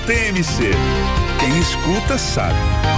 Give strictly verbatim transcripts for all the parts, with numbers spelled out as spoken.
T M C. Quem escuta sabe.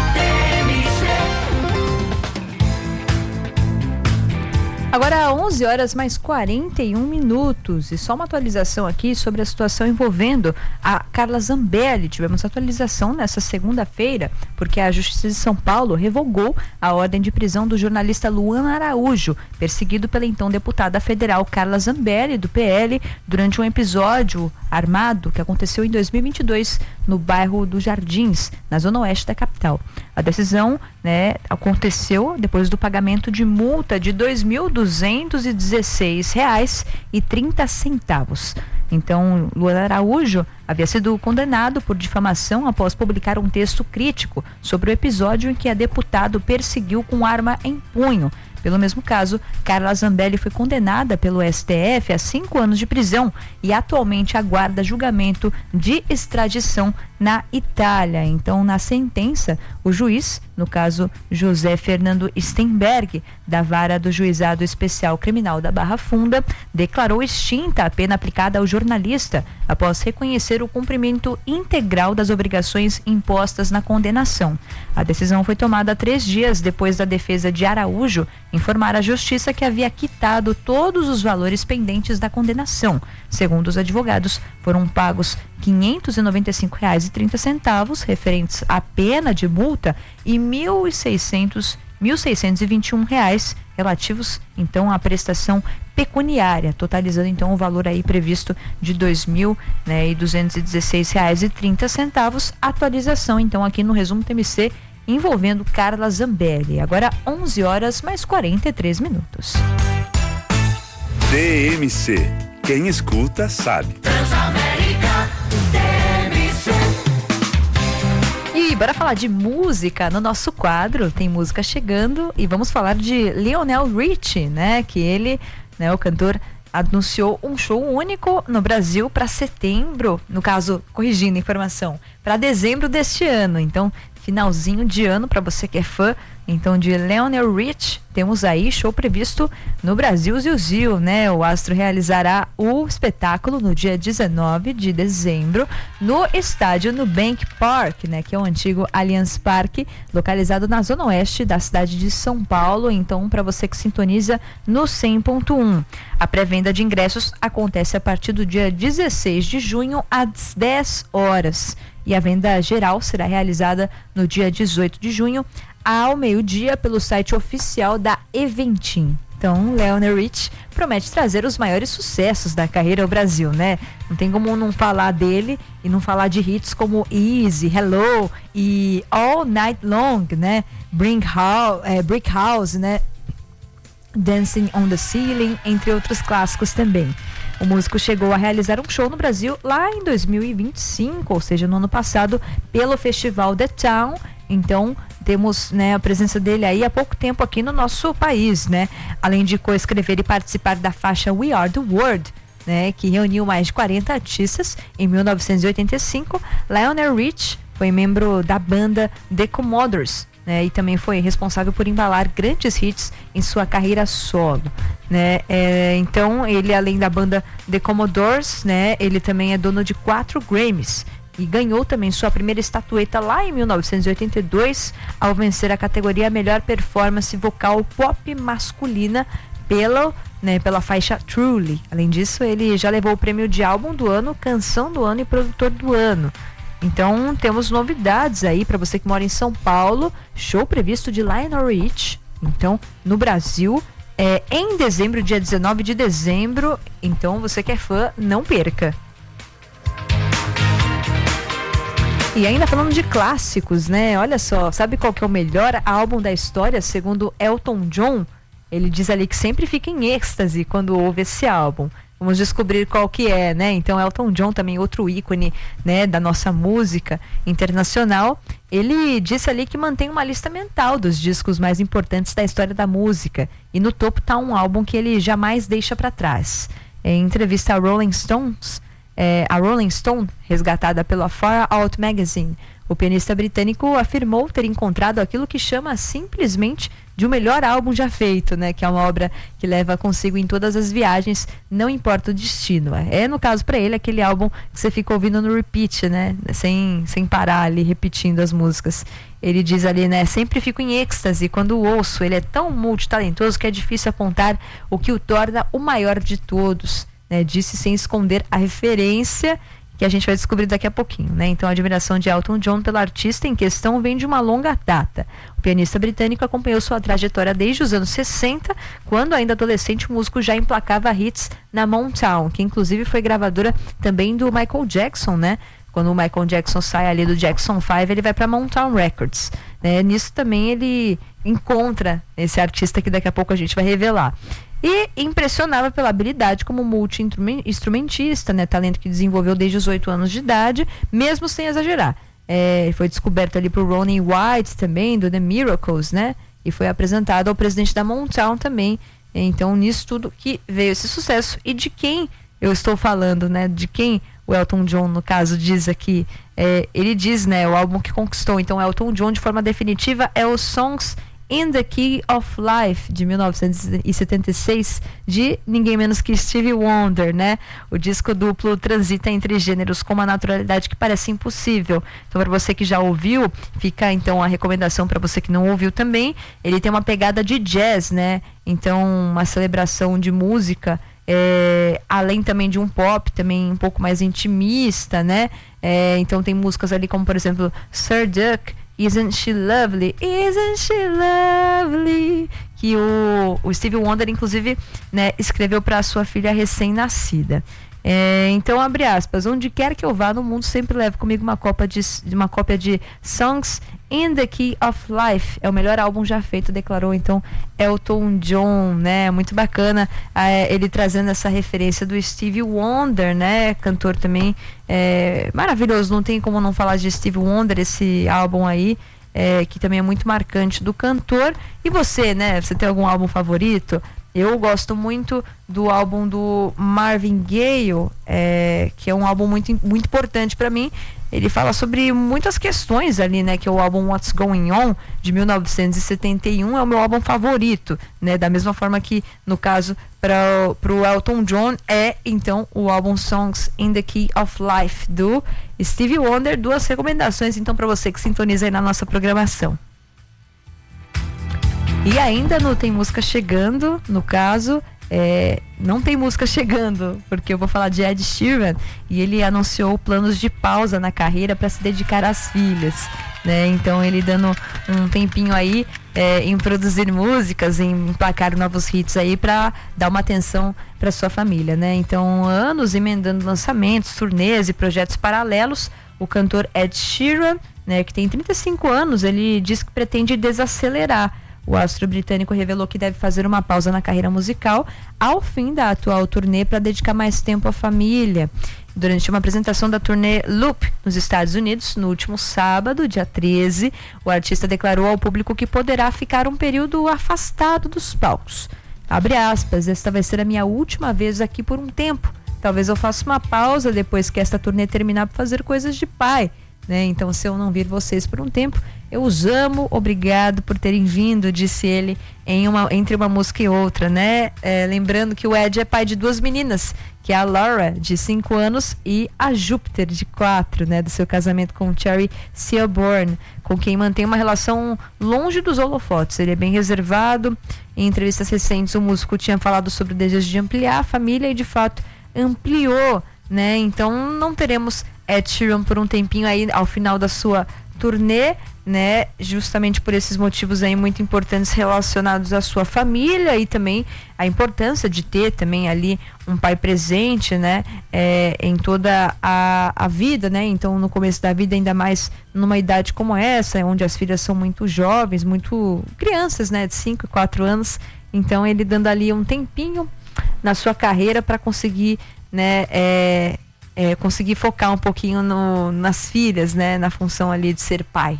Agora onze horas mais quarenta e um minutos, e só uma atualização aqui sobre a situação envolvendo a Carla Zambelli. Tivemos atualização nessa segunda-feira, porque a Justiça de São Paulo revogou a ordem de prisão do jornalista Luan Araújo, perseguido pela então deputada federal Carla Zambelli, do P L, durante um episódio armado que aconteceu em dois mil e vinte e dois no bairro dos Jardins, na zona oeste da capital. A decisão, né, aconteceu depois do pagamento de multa de dois mil duzentos e dezesseis reais e trinta centavos. Então, Luan Araújo havia sido condenado por difamação após publicar um texto crítico sobre o episódio em que a deputada perseguiu com arma em punho. Pelo mesmo caso, Carla Zambelli foi condenada pelo S T F a cinco anos de prisão e atualmente aguarda julgamento de extradição na Itália. Então, na sentença, o juiz, no caso José Fernando Stenberg, da Vara do Juizado Especial Criminal da Barra Funda, declarou extinta a pena aplicada ao jornalista após reconhecer o cumprimento integral das obrigações impostas na condenação. A decisão foi tomada três dias depois da defesa de Araújo informar à Justiça que havia quitado todos os valores pendentes da condenação. Segundo os advogados, foram pagos quinhentos e noventa e cinco reais e trinta centavos referentes à pena de multa e mil e seiscentos e vinte e um reais relativos então à prestação pecuniária, totalizando então o valor aí previsto de dois mil e duzentos e dezesseis reais e trinta centavos. Atualização então aqui no resumo T M C envolvendo Carla Zambelli. Agora onze horas mais quarenta e três minutos. T M C. Quem escuta sabe. Transamérica, T M C. E bora falar de música no nosso quadro. Tem música chegando e vamos falar de Lionel Richie, né? Que ele, né, o cantor, anunciou um show único no Brasil para setembro, no caso, corrigindo a informação, para dezembro deste ano. Então, finalzinho de ano para você que é fã então de Lionel Richie, temos aí show previsto no Brasil Zil, né? O astro realizará o espetáculo no dia dezenove de dezembro no estádio Nubank Park, né? Que é o antigo Allianz Parque, localizado na zona oeste da cidade de São Paulo. Então, para você que sintoniza no cem ponto um, a pré-venda de ingressos acontece a partir do dia dezesseis de junho às dez horas. E a venda geral será realizada no dia dezoito de junho, ao meio-dia, pelo site oficial da Eventim. Então, Lionel Richie promete trazer os maiores sucessos da carreira ao Brasil, né? Não tem como não falar dele e não falar de hits como Easy, Hello e All Night Long, né? Bring House, é, Brick House, né? Dancing on the Ceiling, entre outros clássicos também. O músico chegou a realizar um show no Brasil lá em dois mil e vinte e cinco, ou seja, no ano passado, pelo festival The Town. Então, temos, né, a presença dele aí há pouco tempo aqui no nosso país, né? Além de coescrever e participar da faixa We Are the World, né, que reuniu mais de quarenta artistas em mil novecentos e oitenta e cinco, Lionel Richie foi membro da banda The Commodores, né, e também foi responsável por embalar grandes hits em sua carreira solo, né? É, então, ele, além da banda The Commodores, né, ele também é dono de quatro Grammys e ganhou também sua primeira estatueta lá em mil novecentos e oitenta e dois ao vencer a categoria Melhor Performance Vocal Pop Masculina pela, né, pela faixa Truly. Além disso, ele já levou o prêmio de álbum do ano, canção do ano e produtor do ano. Então, temos novidades aí para você que mora em São Paulo. Show previsto de Lionel Richie, então, no Brasil, é, em dezembro, dia dezenove de dezembro. Então, você que é fã, não perca. E ainda falando de clássicos, né? Olha só, sabe qual que é o melhor álbum da história, segundo Elton John? Ele diz ali que sempre fica em êxtase quando ouve esse álbum. Vamos descobrir qual que é, né? Então, Elton John, também outro ícone, né, da nossa música internacional, ele disse ali que mantém uma lista mental dos discos mais importantes da história da música. E no topo está um álbum que ele jamais deixa para trás. Em entrevista a Rolling Stones, é, a Rolling Stone, resgatada pela Far Out Magazine, o pianista britânico afirmou ter encontrado aquilo que chama simplesmente de o melhor álbum já feito, né? Que é uma obra que leva consigo em todas as viagens, não importa o destino. É, no caso para ele, aquele álbum que você fica ouvindo no repeat, né? Sem, sem parar ali, repetindo as músicas. Ele diz ali, né? Sempre fico em êxtase quando o ouço. Ele é tão multitalentoso que é difícil apontar o que o torna o maior de todos, né? Disse sem esconder a referência que a gente vai descobrir daqui a pouquinho, né? Então a admiração de Elton John pelo artista em questão vem de uma longa data. O pianista britânico acompanhou sua trajetória desde os anos sessenta, quando ainda adolescente o músico já emplacava hits na Motown, que inclusive foi gravadora também do Michael Jackson, né? Quando o Michael Jackson sai ali do Jackson five, ele vai para Motown Records, né? Nisso também ele encontra esse artista que daqui a pouco a gente vai revelar. E impressionava pela habilidade como multi-instrumentista, né? Talento que desenvolveu desde os oito anos de idade, mesmo sem exagerar. É, foi descoberto ali por Ronnie White também, do The Miracles, né? E foi apresentado ao presidente da Motown também. Então, nisso tudo que veio esse sucesso. E de quem eu estou falando, né? De quem o Elton John, no caso, diz aqui. É, ele diz, né? O álbum que conquistou, então, Elton John de forma definitiva é o Songs in the Key of Life, de mil novecentos e setenta e seis, de ninguém menos que Stevie Wonder, né? O disco duplo transita entre gêneros com uma naturalidade que parece impossível. Então, para você que já ouviu, fica então a recomendação para você que não ouviu também. Ele tem uma pegada de jazz, né? Então, uma celebração de música, é, além também de um pop, também um pouco mais intimista, né? É, então, tem músicas ali como, por exemplo, Sir Duck, Isn't She Lovely? Isn't She Lovely? Que o, o Stevie Wonder, inclusive, né, escreveu para a sua filha recém-nascida. É, então, abre aspas, onde quer que eu vá no mundo, sempre levo comigo uma cópia de, uma cópia de Songs in the Key of Life. É o melhor álbum já feito, declarou então Elton John, né? Muito bacana, é, ele trazendo essa referência do Stevie Wonder, né? Cantor também é, maravilhoso, não tem como não falar de Stevie Wonder, esse álbum aí, é, que também é muito marcante do cantor. E você, né? Você tem algum álbum favorito? Eu gosto muito do álbum do Marvin Gaye, é, que é um álbum muito, muito importante para mim. Ele fala sobre muitas questões ali, né? Que é o álbum What's Going On, de mil novecentos e setenta e um, é o meu álbum favorito, né? Da mesma forma que, no caso, para o Elton John, é, então, o álbum Songs in the Key of Life, do Stevie Wonder. Duas recomendações, então, para você que sintoniza aí na nossa programação. E ainda não tem música chegando, no caso, é, não tem música chegando, porque eu vou falar de Ed Sheeran, e ele anunciou planos de pausa na carreira para se dedicar às filhas, né? Então ele dando um tempinho aí é, em produzir músicas, em emplacar novos hits aí para dar uma atenção para sua família, né? Então, anos emendando lançamentos, turnês e projetos paralelos, o cantor Ed Sheeran, né, que tem trinta e cinco anos, ele diz que pretende desacelerar. O astro britânico revelou que deve fazer uma pausa na carreira musical ao fim da atual turnê para dedicar mais tempo à família. Durante uma apresentação da turnê Loop nos Estados Unidos, no último sábado, dia treze, o artista declarou ao público que poderá ficar um período afastado dos palcos. Abre aspas, esta vai ser a minha última vez aqui por um tempo. Talvez eu faça uma pausa depois que esta turnê terminar para fazer coisas de pai. Né? Então, se eu não vir vocês por um tempo, eu os amo, obrigado por terem vindo, disse ele em uma, entre uma música e outra, né? É, lembrando que o Ed é pai de duas meninas, que é a Laura, de cinco anos, e a Júpiter, de quatro, né? Do seu casamento com Cherry Seaborn, com quem mantém uma relação longe dos holofotes. Ele é bem reservado. Em entrevistas recentes, o músico tinha falado sobre o desejo de ampliar a família e, de fato, ampliou, né? Então, não teremos Ed Sheeran por um tempinho aí ao final da sua turnê, né? Justamente por esses motivos aí muito importantes relacionados à sua família e também a importância de ter também ali um pai presente, né? É, em toda a, a vida, né? Então, no começo da vida, ainda mais numa idade como essa, onde as filhas são muito jovens, muito crianças, né? De cinco e quatro anos. Então, ele dando ali um tempinho na sua carreira para conseguir, né? É, É, conseguir focar um pouquinho no, nas filhas, né? Na função ali de ser pai.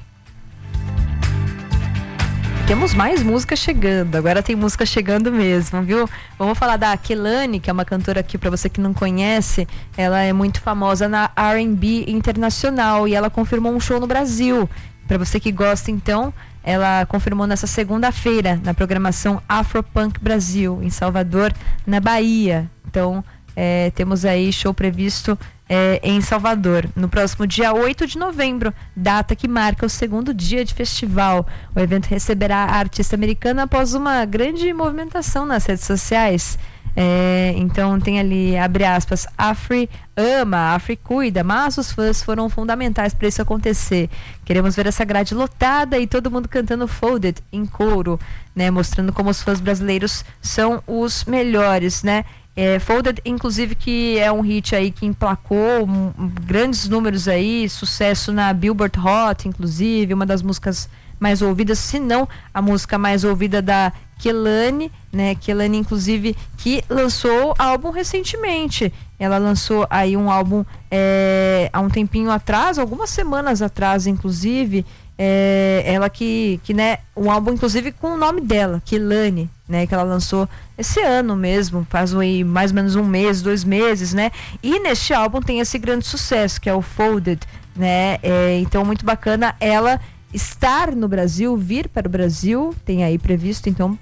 Temos mais música chegando, agora tem música chegando mesmo, viu? Vamos falar da Kehlani, que é uma cantora aqui, para você que não conhece, ela é muito famosa na R and B internacional e ela confirmou um show no Brasil. Para você que gosta, então, ela confirmou nessa segunda-feira na programação Afropunk Brasil, em Salvador, na Bahia. Então, é, temos aí show previsto é, em Salvador, no próximo dia oito de novembro, data que marca o segundo dia de festival. O evento receberá a artista americana após uma grande movimentação nas redes sociais. É, então tem ali, abre aspas, Afri ama, Afri cuida, mas os fãs foram fundamentais para isso acontecer. Queremos ver essa grade lotada e todo mundo cantando Folded em coro, né, mostrando como os fãs brasileiros são os melhores, né? É, Folded, inclusive, que é um hit aí que emplacou um, um, grandes números aí, sucesso na Billboard Hot, inclusive, uma das músicas mais ouvidas, se não a música mais ouvida da Kehlani, né? Kehlani, inclusive, que lançou álbum recentemente. Ela lançou aí um álbum é, há um tempinho atrás, algumas semanas atrás, inclusive. É, ela que, que, né, um álbum, inclusive, com o nome dela, Kehlani, né? Que ela lançou esse ano mesmo, faz aí mais ou menos um mês, dois meses, né? E neste álbum tem esse grande sucesso, que é o Folded, né? É, então, muito bacana ela estar no Brasil, vir para o Brasil, tem aí previsto, então,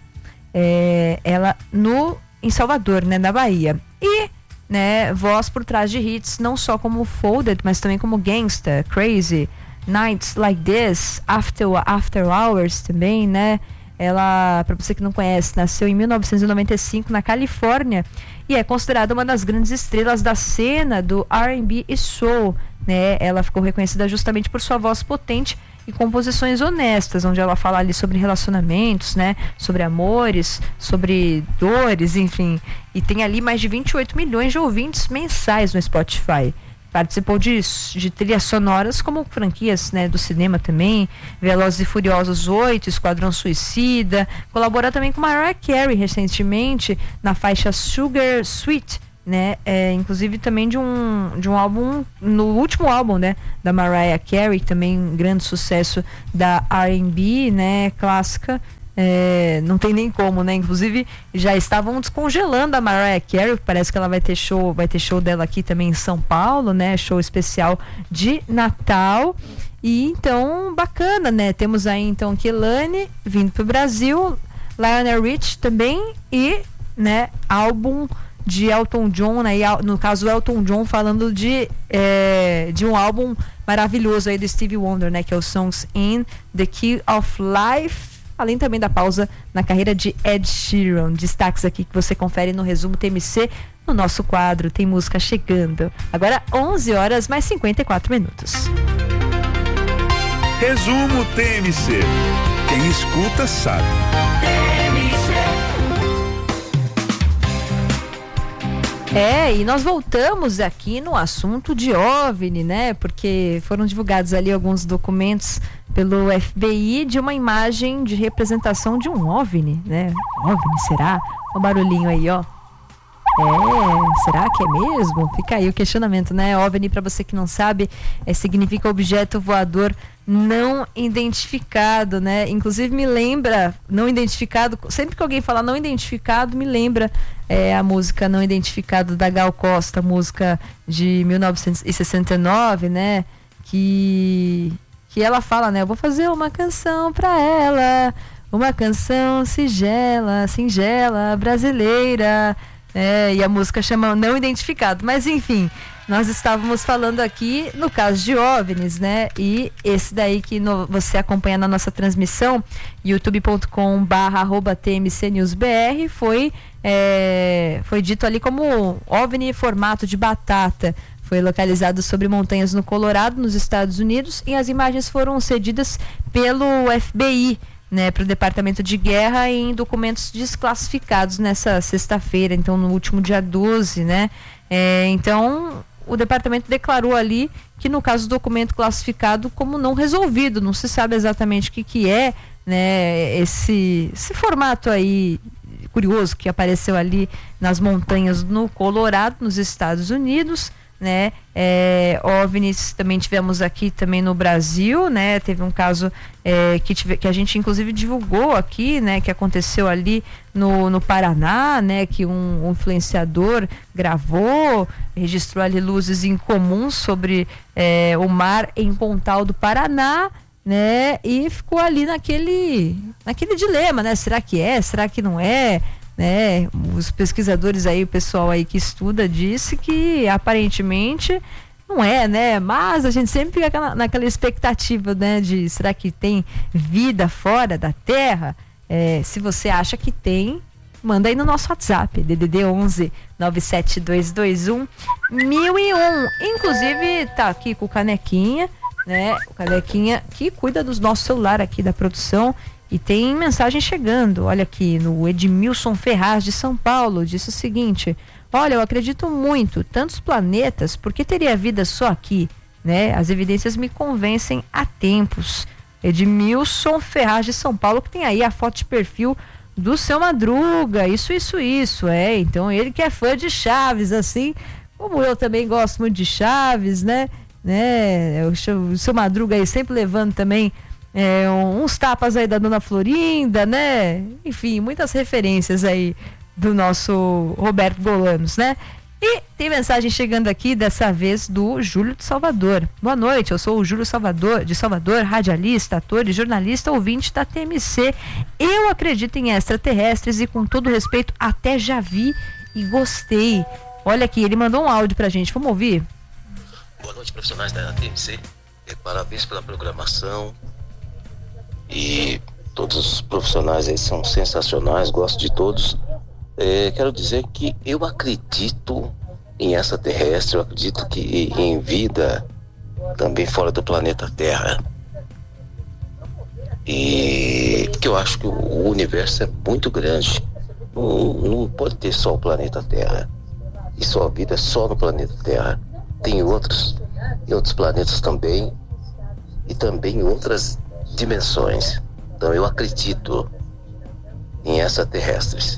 é, ela no, em Salvador, né, na Bahia. E, né, voz por trás de hits, não só como Folded, mas também como Gangsta, Crazy, Nights Like This, After, After Hours também, né? Ela, para você que não conhece, nasceu em mil novecentos e noventa e cinco na Califórnia e é considerada uma das grandes estrelas da cena do R and B e soul, né? Ela ficou reconhecida justamente por sua voz potente e composições honestas, onde ela fala ali sobre relacionamentos, né? Sobre amores, sobre dores, enfim. E tem ali mais de vinte e oito milhões de ouvintes mensais no Spotify. Participou de, de trilhas sonoras como franquias, né, do cinema também, Velozes e Furiosos oito, Esquadrão Suicida. Colaborou também com Mariah Carey recentemente na faixa Sugar Sweet, né, é, inclusive também de um, de um álbum, no último álbum, né, da Mariah Carey, também um grande sucesso da R and B, né, clássica. É, não tem nem como, né? Inclusive já estavam descongelando a Mariah Carey, parece que ela vai ter show, vai ter show dela aqui também em São Paulo, né? Show especial de Natal. E então, bacana, né? Temos aí então Kehlani vindo pro Brasil, Lionel Richie também e, né, álbum de Elton John, né? E, no caso Elton John falando de é, de um álbum maravilhoso aí do Stevie Wonder, né? Que é o Songs in the Key of Life. Além também da pausa na carreira de Ed Sheeran. Destaques aqui que você confere no resumo T M C, no nosso quadro Tem Música Chegando. Agora onze horas mais cinquenta e quatro minutos. Resumo T M C. Quem escuta sabe. É, e nós voltamos aqui no assunto de OVNI, né? Porque foram divulgados ali alguns documentos pelo F B I de uma imagem de representação de um OVNI, né? OVNI, será? Olha o barulhinho aí, ó. É, será que é mesmo? Fica aí o questionamento, né? OVNI, para você que não sabe, é, significa objeto voador não identificado, né? Inclusive me lembra, não identificado, sempre que alguém fala não identificado, me lembra é, a música Não Identificado da Gal Costa, música de mil novecentos e sessenta e nove, né? Que, que ela fala, né? Eu vou fazer uma canção pra ela, uma canção singela, singela, brasileira, é, e a música chama Não Identificado, mas enfim, nós estávamos falando aqui no caso de OVNIs, né? E esse daí que no, você acompanha na nossa transmissão, youtube ponto com barra arroba T M C News B R, foi, é, foi dito ali como OVNI formato de batata. Foi localizado sobre montanhas no Colorado, nos Estados Unidos, e as imagens foram cedidas pelo F B I, né, para o Departamento de Guerra em documentos desclassificados nessa sexta-feira, então no último dia doze, né? É, então o departamento declarou ali que no caso do documento classificado como não resolvido, não se sabe exatamente o que, que é, né, esse, esse formato aí curioso que apareceu ali nas montanhas no Colorado, nos Estados Unidos, né? É, OVNIs também tivemos aqui também no Brasil, né? Teve um caso é, que, tive, que a gente inclusive divulgou aqui, né? Que aconteceu ali no, no Paraná, né? Que um, um influenciador gravou, registrou ali luzes incomuns sobre é, o mar em Pontal do Paraná. né? E ficou ali naquele, naquele dilema, né? Será que é? Será que não é? Né? Os pesquisadores aí, o pessoal aí que estuda, disse que aparentemente não é, né? Mas a gente sempre fica naquela, naquela expectativa, né? De será que tem vida fora da Terra? É, se você acha que tem, manda aí no nosso WhatsApp, D D D onze nove sete dois dois um mil e um. Inclusive tá aqui com o Canequinha, né? O Canequinha que cuida dos nossos celulares aqui da produção. E tem mensagem chegando, olha aqui, no Edmilson Ferraz de São Paulo, disse o seguinte: olha, eu acredito muito, tantos planetas, por que teria vida só aqui? Né? As evidências me convencem há tempos. Edmilson Ferraz de São Paulo, que tem aí a foto de perfil do Seu Madruga, isso, isso, isso, é, então ele que é fã de Chaves, assim, como eu também gosto muito de Chaves, né? né? O Seu Madruga aí sempre levando também É, uns tapas aí da Dona Florinda, né? Enfim, muitas referências aí do nosso Roberto Bolanos, né? E tem mensagem chegando aqui, dessa vez do Júlio de Salvador. Boa noite, eu sou o Júlio Salvador, de Salvador, radialista, ator e jornalista, ouvinte da T M C. Eu acredito em extraterrestres e, com todo respeito, até já vi e gostei. Olha aqui, ele mandou um áudio pra gente, vamos ouvir? Boa noite, profissionais da T M C. Parabéns pela programação. E todos os profissionais aí são sensacionais, gosto de todos. É, quero dizer que eu acredito em extraterrestre, eu acredito que em vida também fora do planeta Terra. E que eu acho que o universo é muito grande. Não, não pode ter só o planeta Terra. E só a vida é só no planeta Terra. Tem outros, em outros planetas também. E também em outras dimensões. Então eu acredito em extraterrestres.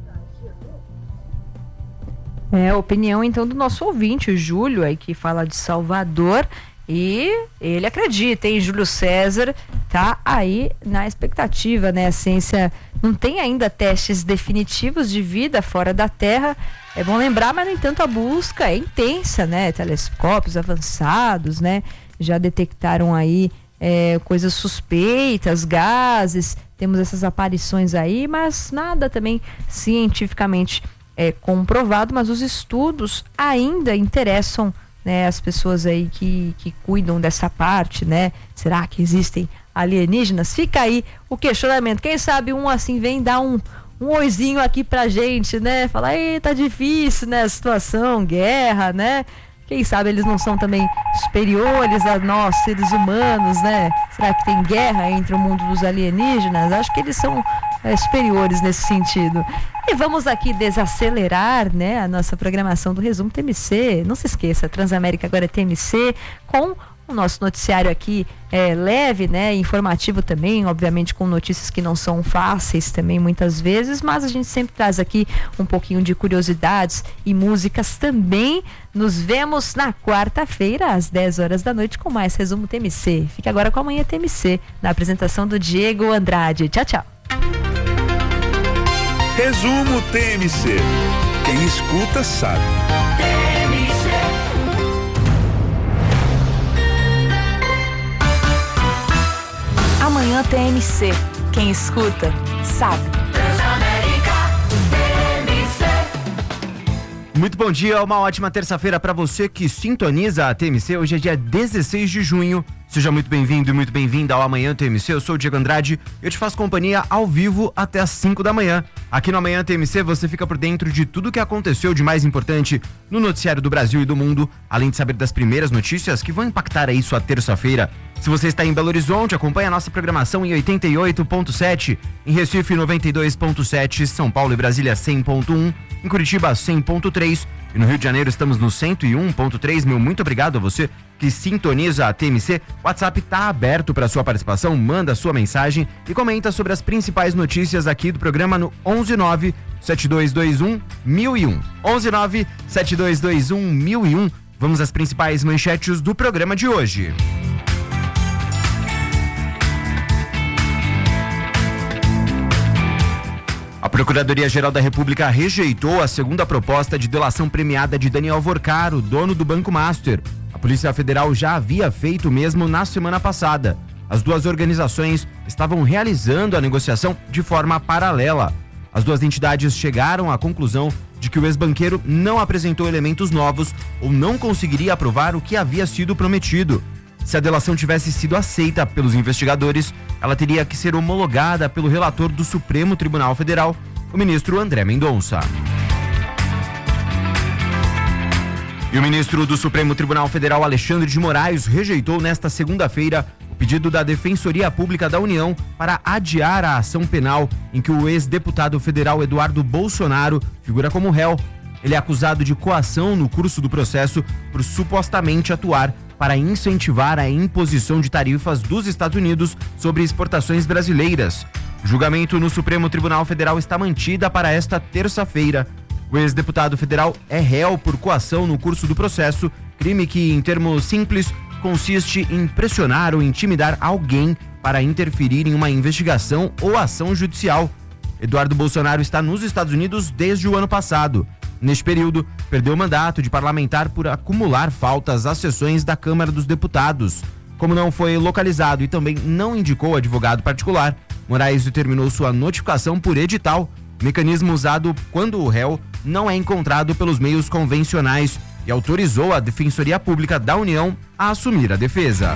É a opinião então do nosso ouvinte, o Júlio, aí que fala de Salvador, e ele acredita, hein? Júlio César tá aí na expectativa, né? A ciência não tem ainda testes definitivos de vida fora da Terra, é bom lembrar, mas no entanto a busca é intensa, né? Telescópios avançados, né? Já detectaram aí É, coisas suspeitas, gases, temos essas aparições aí, mas nada também cientificamente é, comprovado, mas os estudos ainda interessam, né, as pessoas aí que, que cuidam dessa parte, né? Será que existem alienígenas? Fica aí o questionamento, quem sabe um assim vem dar um, um oizinho aqui pra gente, né? Falar, ei, tá difícil, né, a situação, guerra, né? Quem sabe eles não são também superiores a nós, seres humanos, né? Será que tem guerra entre o mundo dos alienígenas? Acho que eles são é, superiores nesse sentido. E vamos aqui desacelerar, né, a nossa programação do Resumo T M C. Não se esqueça, Transamérica agora é T M C, com o nosso noticiário aqui é leve, né, informativo também, obviamente com notícias que não são fáceis também muitas vezes, mas a gente sempre traz aqui um pouquinho de curiosidades e músicas também. Nos vemos na quarta-feira às dez horas da noite com mais Resumo T M C. Fique agora com a Manhã T M C, na apresentação do Diego Andrade. Tchau, tchau. Resumo T M C. Quem escuta sabe. Amanhã T M C. Quem escuta, sabe. Muito bom dia, uma ótima terça-feira para você que sintoniza a T M C. Hoje é dia dezesseis de junho. Seja muito bem-vindo e muito bem-vinda ao Amanhã T M C. Eu sou o Diego Andrade e eu te faço companhia ao vivo até às cinco da manhã. Aqui no Amanhã T M C você fica por dentro de tudo que aconteceu de mais importante no noticiário do Brasil e do mundo, além de saber das primeiras notícias que vão impactar aí sua terça-feira. Se você está em Belo Horizonte, acompanhe a nossa programação em oitenta e oito ponto sete, em Recife noventa e dois ponto sete, São Paulo e Brasília cem ponto um, em Curitiba cem ponto três e no Rio de Janeiro estamos no cento e um ponto três. Meu muito obrigado a você que sintoniza a T M C. O WhatsApp está aberto para sua participação, manda sua mensagem e comenta sobre as principais notícias aqui do programa no onze nove sete dois dois um mil e um. onze nove sete dois dois um mil e um. Vamos às principais manchetes do programa de hoje. A Procuradoria-Geral da República rejeitou a segunda proposta de delação premiada de Daniel Vorcaro, dono do Banco Master. A Polícia Federal já havia feito o mesmo na semana passada. as duas organizações estavam realizando a negociação de forma paralela. As duas entidades chegaram à conclusão de que o ex-banqueiro não apresentou elementos novos ou não conseguiria aprovar o que havia sido prometido. Se a delação tivesse sido aceita pelos investigadores, ela teria que ser homologada pelo relator do Supremo Tribunal Federal, o ministro André Mendonça. E o ministro do Supremo Tribunal Federal, Alexandre de Moraes, rejeitou nesta segunda-feira o pedido da Defensoria Pública da União para adiar a ação penal em que o ex-deputado federal Eduardo Bolsonaro figura como réu. Ele é acusado de coação no curso do processo por supostamente atuar para incentivar a imposição de tarifas dos Estados Unidos sobre exportações brasileiras. O julgamento no Supremo Tribunal Federal está mantida para esta terça-feira. O ex-deputado federal é réu por coação no curso do processo, crime que, em termos simples, consiste em pressionar ou intimidar alguém para interferir em uma investigação ou ação judicial. Eduardo Bolsonaro está nos Estados Unidos desde o ano passado. Neste período, perdeu o mandato de parlamentar por acumular faltas às sessões da Câmara dos Deputados. Como não foi localizado e também não indicou advogado particular, Moraes determinou sua notificação por edital, mecanismo usado quando o réu não é encontrado pelos meios convencionais, e autorizou a Defensoria Pública da União a assumir a defesa.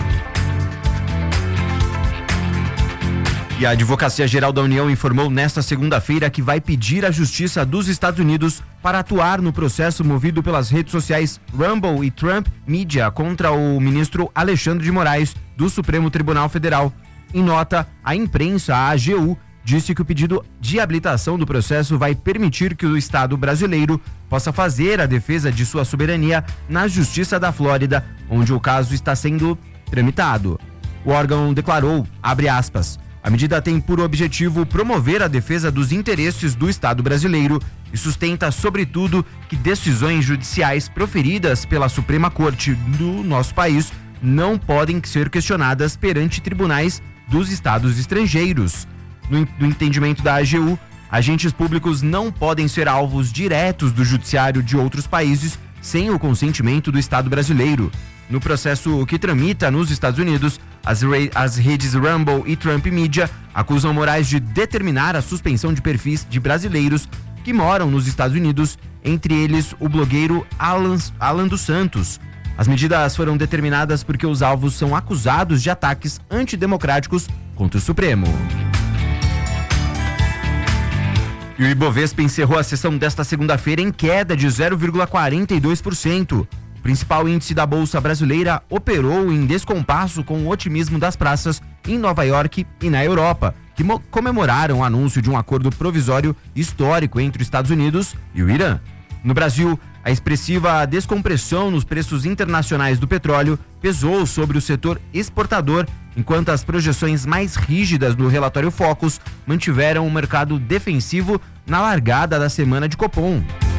E a Advocacia Geral da União informou nesta segunda-feira que vai pedir à Justiça dos Estados Unidos para atuar no processo movido pelas redes sociais Rumble e Trump Media contra o ministro Alexandre de Moraes, do Supremo Tribunal Federal. Em nota, a imprensa, a A G U, disse que o pedido de habilitação do processo vai permitir que o Estado brasileiro possa fazer a defesa de sua soberania na Justiça da Flórida, onde o caso está sendo tramitado. O órgão declarou, abre aspas, a medida tem por objetivo promover a defesa dos interesses do Estado brasileiro e sustenta, sobretudo, que decisões judiciais proferidas pela Suprema Corte do nosso país não podem ser questionadas perante tribunais dos estados estrangeiros. No, no entendimento da A G U, agentes públicos não podem ser alvos diretos do judiciário de outros países sem o consentimento do Estado brasileiro. No processo que tramita nos Estados Unidos, as, re, as redes Rumble e Trump Media acusam Moraes de determinar a suspensão de perfis de brasileiros que moram nos Estados Unidos, entre eles o blogueiro Alan, Alan dos Santos. As medidas foram determinadas porque os alvos são acusados de ataques antidemocráticos contra o Supremo. E o Ibovespa encerrou a sessão desta segunda-feira em queda de zero vírgula quarenta e dois por cento. O principal índice da Bolsa Brasileira operou em descompasso com o otimismo das praças em Nova York e na Europa, que comemoraram o anúncio de um acordo provisório histórico entre os Estados Unidos e o Irã. No Brasil, a expressiva descompressão nos preços internacionais do petróleo pesou sobre o setor exportador, enquanto as projeções mais rígidas do relatório Focus mantiveram o mercado defensivo na largada da semana de Copom.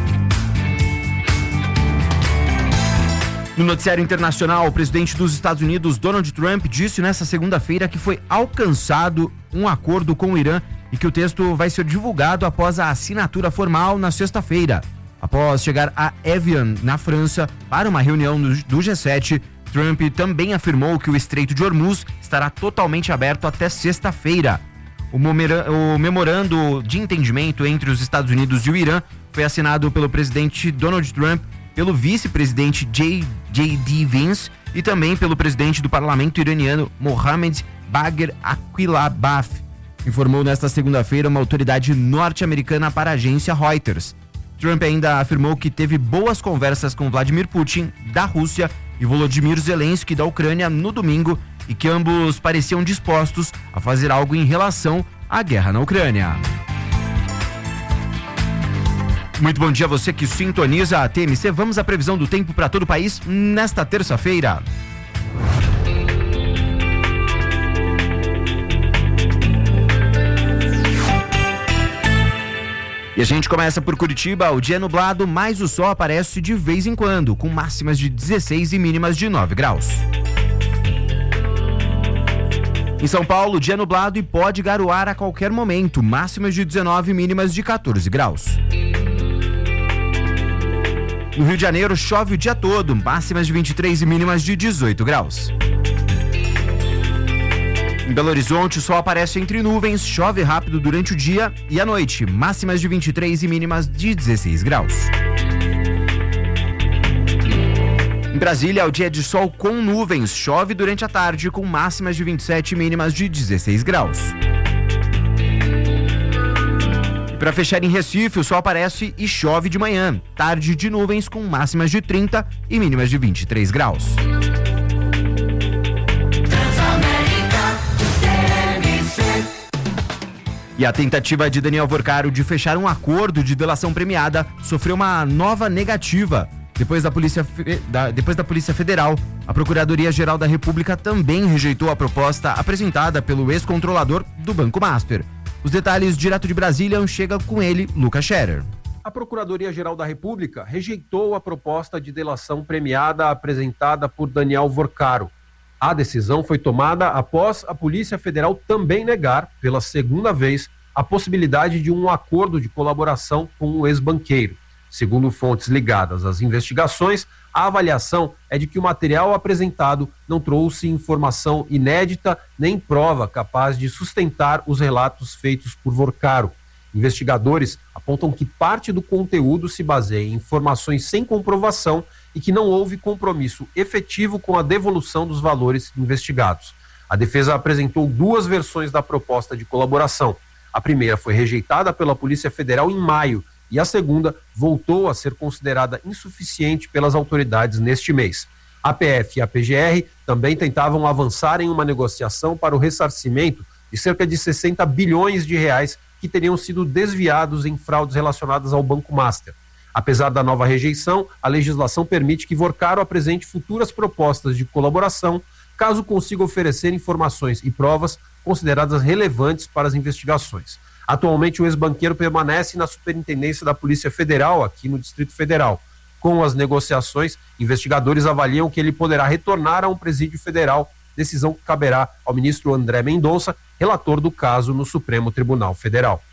No noticiário internacional, o presidente dos Estados Unidos, Donald Trump, disse nesta segunda-feira que foi alcançado um acordo com o Irã e que o texto vai ser divulgado após a assinatura formal na sexta-feira. Após chegar a Evian, na França, para uma reunião do G sete, Trump também afirmou que o Estreito de Hormuz estará totalmente aberto até sexta-feira. O, o memorando de entendimento entre os Estados Unidos e o Irã foi assinado pelo presidente Donald Trump, pelo vice-presidente J D Vance e também pelo presidente do parlamento iraniano Mohammad Bagher Akilabaf, informou nesta segunda-feira uma autoridade norte-americana para a agência Reuters. Trump ainda afirmou que teve boas conversas com Vladimir Putin, da Rússia, e Volodymyr Zelensky, da Ucrânia, no domingo, e que ambos pareciam dispostos a fazer algo em relação à guerra na Ucrânia. Muito bom dia a você que sintoniza a T M C. Vamos à previsão do tempo para todo o país nesta terça-feira. E a gente começa por Curitiba. O dia é nublado, mas o sol aparece de vez em quando, com máximas de dezesseis e mínimas de nove graus. Em São Paulo, dia nublado e pode garoar a qualquer momento, máximas de dezenove e mínimas de quatorze graus. No Rio de Janeiro, chove o dia todo, máximas de vinte e três e mínimas de dezoito graus. Em Belo Horizonte, o sol aparece entre nuvens, chove rápido durante o dia e a noite, máximas de vinte e três e mínimas de dezesseis graus. Em Brasília, é o dia de sol com nuvens, chove durante a tarde com máximas de vinte e sete e mínimas de dezesseis graus. Para fechar em Recife, o sol aparece e chove de manhã, tarde de nuvens com máximas de trinta e mínimas de vinte e três graus. E a tentativa de Daniel Vorcaro de fechar um acordo de delação premiada sofreu uma nova negativa. Depois da Polícia, da, depois da Polícia Federal, a Procuradoria-Geral da República também rejeitou a proposta apresentada pelo ex-controlador do Banco Master. Os detalhes direto de Brasília, chega com ele, Lucas Scherer. A Procuradoria-Geral da República rejeitou a proposta de delação premiada apresentada por Daniel Vorcaro. A decisão foi tomada após a Polícia Federal também negar, pela segunda vez, a possibilidade de um acordo de colaboração com o ex-banqueiro. Segundo fontes ligadas às investigações, a avaliação é de que o material apresentado não trouxe informação inédita nem prova capaz de sustentar os relatos feitos por Vorcaro. Investigadores apontam que parte do conteúdo se baseia em informações sem comprovação e que não houve compromisso efetivo com a devolução dos valores investigados. A defesa apresentou duas versões da proposta de colaboração. A primeira foi rejeitada pela Polícia Federal em maio e a segunda voltou a ser considerada insuficiente pelas autoridades neste mês. A P F e a P G R também tentavam avançar em uma negociação para o ressarcimento de cerca de sessenta bilhões de reais que teriam sido desviados em fraudes relacionadas ao Banco Master. Apesar da nova rejeição, a legislação permite que Vorcaro apresente futuras propostas de colaboração, caso consiga oferecer informações e provas consideradas relevantes para as investigações. Atualmente, o ex-banqueiro permanece na Superintendência da Polícia Federal, aqui no Distrito Federal. Com as negociações, investigadores avaliam que ele poderá retornar a um presídio federal, decisão que caberá ao ministro André Mendonça, relator do caso no Supremo Tribunal Federal.